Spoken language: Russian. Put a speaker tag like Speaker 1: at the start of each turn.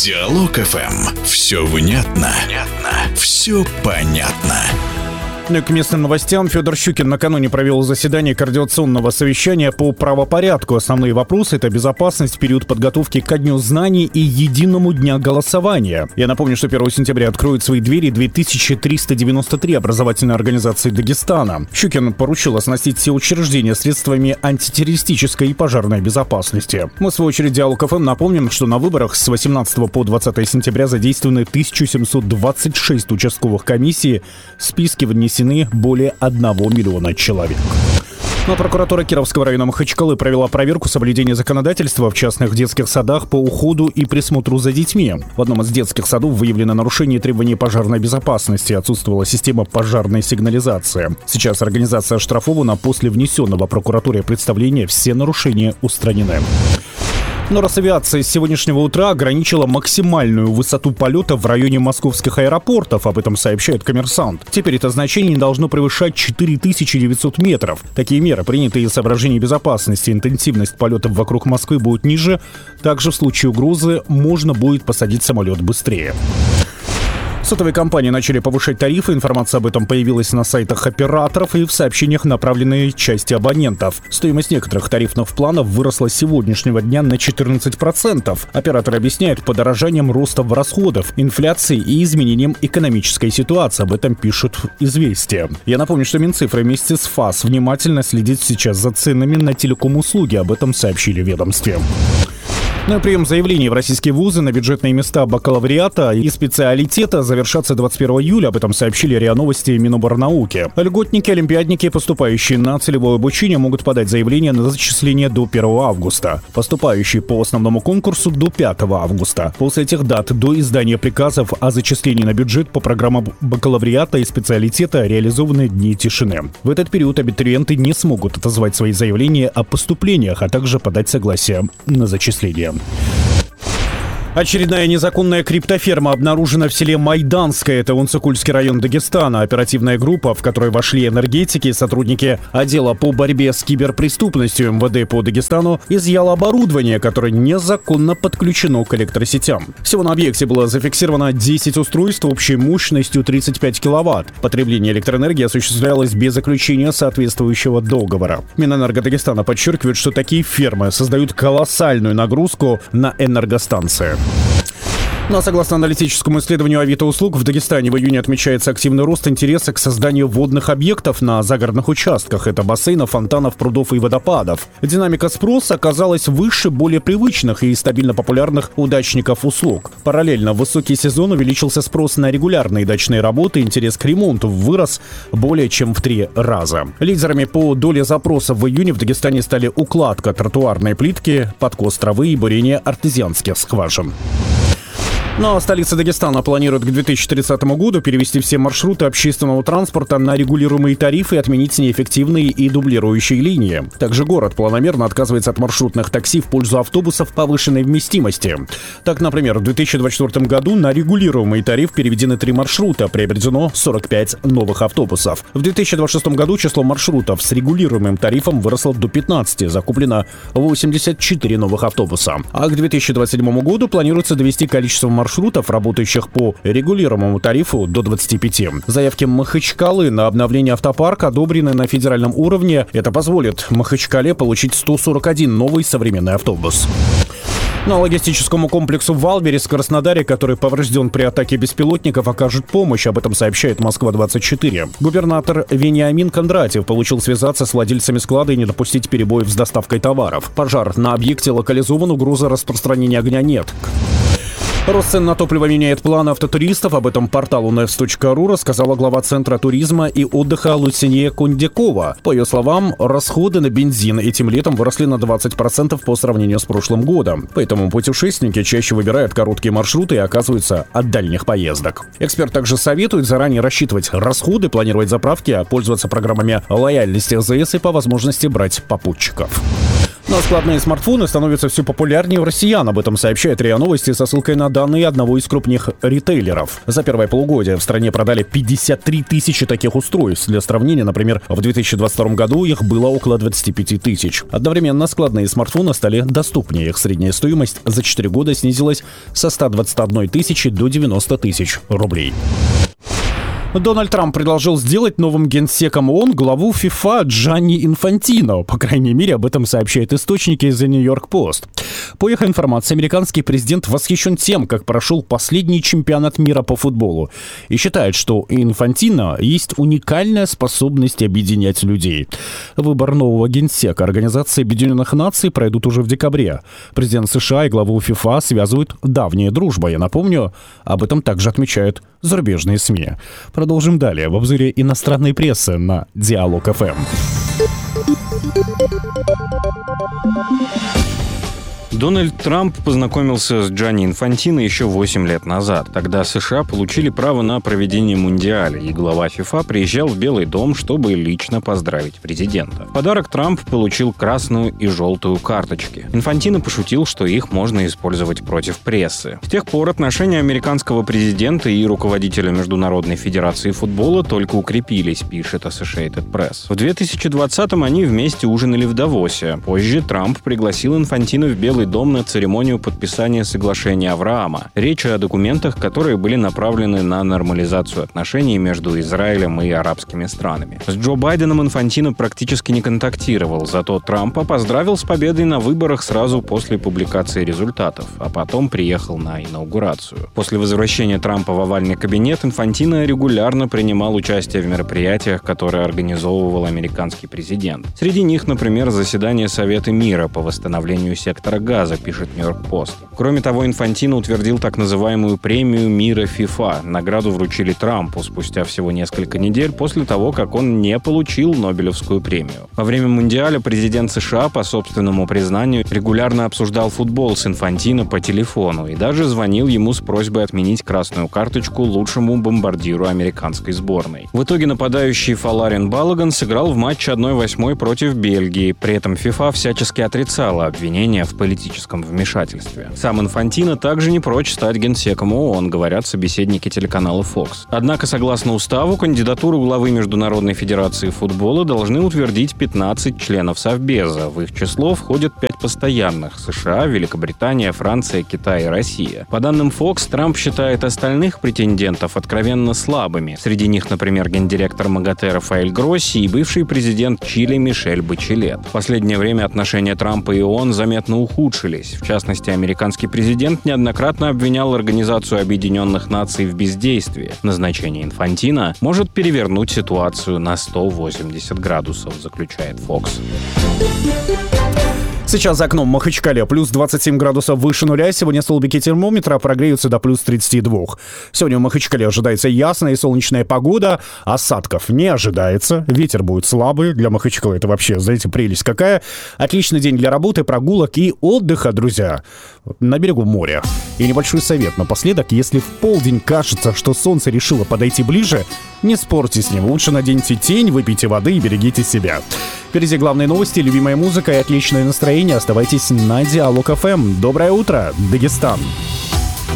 Speaker 1: Диалог ФМ. Все внятно. Все понятно.
Speaker 2: К местным новостям. Федор Щукин накануне провел заседание координационного совещания по правопорядку. Основные вопросы — это безопасность в период подготовки ко Дню знаний и единому дня голосования. Я напомню, что 1 сентября откроют свои двери 2393 образовательные организации Дагестана. Щукин поручил оснастить все учреждения средствами антитеррористической и пожарной безопасности. Мы, в свою очередь, Диалог ФМ напомним, что на выборах с 18 по 20 сентября задействованы 1726 участковых комиссий. В списке внесены более 1 миллиона человек. Но прокуратура Кировского района Махачкалы провела проверку соблюдения законодательства в частных детских садах по уходу и присмотру за детьми. В одном из детских садов выявлено нарушение требований пожарной безопасности, отсутствовала система пожарной сигнализации. Сейчас организация оштрафована, после внесенного прокуратуре представления все нарушения устранены. Но Росавиация с сегодняшнего утра ограничила максимальную высоту полета в районе московских аэропортов. Об этом сообщает «Коммерсант». Теперь это значение не должно превышать 4900 метров. Такие меры приняты из соображений безопасности. Интенсивность полетов вокруг Москвы будет ниже. Также в случае угрозы можно будет посадить самолет быстрее. Сотовые компании начали повышать тарифы. Информация об этом появилась на сайтах операторов и в сообщениях, направленные части абонентов. Стоимость некоторых тарифных планов выросла с сегодняшнего дня на 14%. Операторы объясняют подорожанием роста в расходов, инфляции и изменением экономической ситуации. Об этом пишут «Известия». Я напомню, что Минцифра вместе с ФАС внимательно следит сейчас за ценами на телеком-услуги. Об этом сообщили в ведомстве. Ну и прием заявлений в российские вузы на бюджетные места бакалавриата и специалитета завершатся 21 июля. Об этом сообщили РИА Новости и Миноборнауки. Льготники, олимпиадники, поступающие на целевое обучение, могут подать заявление на зачисление до 1 августа. Поступающие по основному конкурсу до 5 августа. После этих дат до издания приказов о зачислении на бюджет по программам бакалавриата и специалитета реализованы дни тишины. В этот период абитуриенты не смогут отозвать свои заявления о поступлениях, а также подать согласие на зачисление. Очередная незаконная криптоферма обнаружена в селе Майданское, это Унцикульский район Дагестана. Оперативная группа, в которой вошли энергетики и сотрудники отдела по борьбе с киберпреступностью МВД по Дагестану, изъяла оборудование, которое незаконно подключено к электросетям. Всего на объекте было зафиксировано 10 устройств общей мощностью 35 киловатт. Потребление электроэнергии осуществлялось без заключения соответствующего договора. Минэнерго Дагестана подчеркивает, что такие фермы создают колоссальную нагрузку на энергостанции. Но согласно аналитическому исследованию Авито-услуг, в Дагестане в июне отмечается активный рост интереса к созданию водных объектов на загородных участках. Это бассейнов, фонтанов, прудов и водопадов. Динамика спроса оказалась выше более привычных и стабильно популярных удачников услуг. Параллельно в высокий сезон увеличился спрос на регулярные дачные работы, интерес к ремонту вырос более чем в 3 раза. Лидерами по доле запросов в июне в Дагестане стали укладка тротуарной плитки, подкос травы и бурение артезианских скважин. Но столица Дагестана планирует к 2030 году перевести все маршруты общественного транспорта на регулируемые тарифы и отменить неэффективные и дублирующие линии. Также город планомерно отказывается от маршрутных такси в пользу автобусов повышенной вместимости. Так, например, в 2024 году на регулируемый тариф переведены 3 маршрута, приобретено 45 новых автобусов. В 2026 году число маршрутов с регулируемым тарифом выросло до 15, закуплено 84 новых автобуса. А к 2027 году планируется довести количество маршрутов, работающих по регулируемому тарифу, до 25. Заявки Махачкалы на обновление автопарка одобрены на федеральном уровне. Это позволит Махачкале получить 141 новый современный автобус. Но логистическому комплексу в Валберес в Краснодаре, который поврежден при атаке беспилотников, окажет помощь. Об этом сообщает Москва-24. Губернатор Вениамин Кондратьев получил связаться с владельцами склада и не допустить перебоев с доставкой товаров. Пожар на объекте локализован, угрозы распространения огня нет. Рост цен на топливо меняет планы автотуристов. Об этом порталу news.ru рассказала глава Центра туризма и отдыха Лусинея Кондякова. По ее словам, расходы на бензин этим летом выросли на 20% по сравнению с прошлым годом. Поэтому путешественники чаще выбирают короткие маршруты и оказываются от дальних поездок. Эксперт также советует заранее рассчитывать расходы, планировать заправки, пользоваться программами лояльности АЗС и по возможности брать попутчиков. Но складные смартфоны становятся все популярнее у россиян. Об этом сообщает РИА Новости со ссылкой на данные одного из крупных ритейлеров. За первое полугодие в стране продали 53 тысячи таких устройств. Для сравнения, например, в 2022 году их было около 25 тысяч. Одновременно складные смартфоны стали доступнее. Их средняя стоимость за 4 года снизилась со 121 тысячи до 90 тысяч рублей. Дональд Трамп предложил сделать новым генсеком ООН главу ФИФА Джанни Инфантино. По крайней мере, об этом сообщают источники из The New York Post. По их информации, американский президент восхищен тем, как прошел последний чемпионат мира по футболу, и считает, что у Инфантино есть уникальная способность объединять людей. Выбор нового генсека Организации Объединенных Наций пройдут уже в декабре. Президент США и главу ФИФА связывают давняя дружба. Я напомню, об этом также отмечают зарубежные СМИ. Продолжим далее в обзоре иностранной прессы на Диалог ФМ.
Speaker 3: Дональд Трамп познакомился с Джанни Инфантино еще 8 лет назад. Тогда США получили право на проведение Мундиаля, и глава ФИФА приезжал в Белый дом, чтобы лично поздравить президента. В подарок Трамп получил красную и желтую карточки. Инфантино пошутил, что их можно использовать против прессы. С тех пор отношения американского президента и руководителя Международной федерации футбола только укрепились, пишет Associated Press. В 2020-м они вместе ужинали в Давосе. Позже Трамп пригласил Инфантино в Белый дом на церемонию подписания соглашения Авраама. Речь о документах, которые были направлены на нормализацию отношений между Израилем и арабскими странами. С Джо Байденом Инфантино практически не контактировал, зато Трампа поздравил с победой на выборах сразу после публикации результатов, а потом приехал на инаугурацию. После возвращения Трампа в овальный кабинет Инфантино регулярно принимал участие в мероприятиях, которые организовывал американский президент. Среди них, например, заседание Совета мира по восстановлению сектора Газа, пишет Нью-Йорк Пост. Кроме того, Инфантино утвердил так называемую премию мира ФИФА. Награду вручили Трампу спустя всего несколько недель после того, как он не получил Нобелевскую премию. Во время Мундиаля президент США, по собственному признанию, регулярно обсуждал футбол с Инфантино по телефону и даже звонил ему с просьбой отменить красную карточку лучшему бомбардиру американской сборной. В итоге нападающий Фаларин Балаган сыграл в матче 1/8 против Бельгии. При этом ФИФА всячески отрицала обвинения в политическом вмешательстве. Сам Инфантино также не прочь стать генсеком ООН, говорят собеседники телеканала Fox. Однако, согласно уставу, кандидатуру главы Международной федерации футбола должны утвердить 15 членов Совбеза. В их число входят 5 постоянных – США, Великобритания, Франция, Китай и Россия. По данным Fox, Трамп считает остальных претендентов откровенно слабыми. Среди них, например, гендиректор МАГАТЭ Рафаэль Гросси и бывший президент Чили Мишель Бачелет. В последнее время отношения Трампа и ООН заметно ухудшились. В частности, американский президент неоднократно обвинял Организацию Объединенных Наций в бездействии. Назначение Инфантино может перевернуть ситуацию на 180 градусов, заключает Fox.
Speaker 2: Сейчас за окном Махачкале плюс 27 градусов выше нуля. Сегодня столбики термометра прогреются до плюс 32. Сегодня в Махачкале ожидается ясная и солнечная погода. Осадков не ожидается. Ветер будет слабый. Для Махачкалы это вообще, знаете, прелесть какая. Отличный день для работы, прогулок и отдыха, друзья. На берегу моря. И небольшой совет напоследок. Если в полдень кажется, что солнце решило подойти ближе, не спорьте с ним. Лучше наденьте тень, выпейте воды и берегите себя. Впереди главные новости, любимая музыка и отличное настроение. Оставайтесь на Диалог ФМ. Доброе утро, Дагестан.